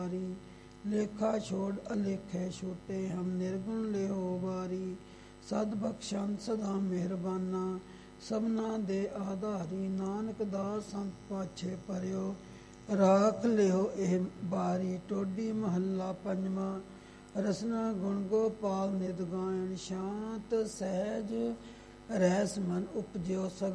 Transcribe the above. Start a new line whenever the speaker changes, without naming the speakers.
ਲੇਖਾ ਛੋੜ ਅਲੇਖੇ ਛੋਟੇ, ਹਮ ਨਿਰਗੁਣ ਲਿਓ ਬਾਰੀ। ਸਦ ਬਖਸ਼ਨ ਸਦਾ ਮਿਹਰਬਾਨਾ, ਸਭਨਾ ਦੇ ਆਧਾਰੀ। ਨਾਨਕ ਦਾਸ ਸੰਤ ਪਾਛੇ ਪਰਿਓ, ਰਾਖ ਲਿਓ ਇਹ ਬਾਰੀ। ਟੋਡੀ ਮਹੱਲਾ ਪੰਜਵਾਂ। ਰਸਨਾ ਗੁਣ ਗੋਪਾਲ ਨਿਤ ਗਾਇਣ, ਸ਼ਾਂਤ ਸਹਿਜ ਰਹਿਸ ਮਨ ਉਪਜਿਓ।